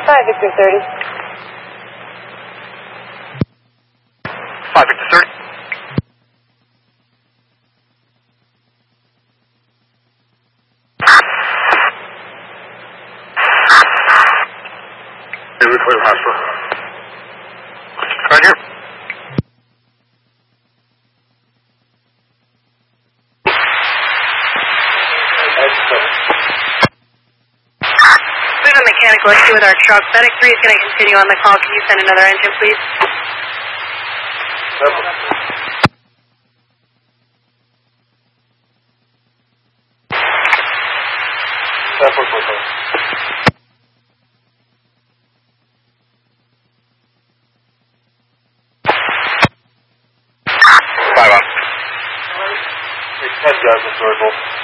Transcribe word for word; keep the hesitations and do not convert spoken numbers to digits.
five Victor thirty. five Victor thirty. Yeah, we clear hospital. Right here. We have a mechanical issue with our truck. Medic three is going to continue on the call. Can you send another engine, please? Five on. Ten guys in circle.